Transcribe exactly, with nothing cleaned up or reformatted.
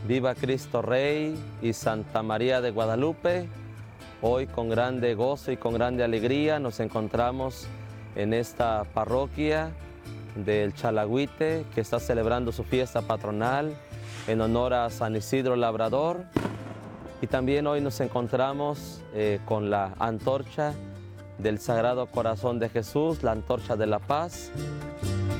Viva Cristo Rey y Santa María de Guadalupe. Hoy con grande gozo y con grande alegría nos encontramos en esta parroquia del Chalagüite, que está celebrando su fiesta patronal en honor a San Isidro Labrador. Y también hoy nos encontramos eh, con la antorcha del Sagrado Corazón de Jesús, la antorcha de la paz.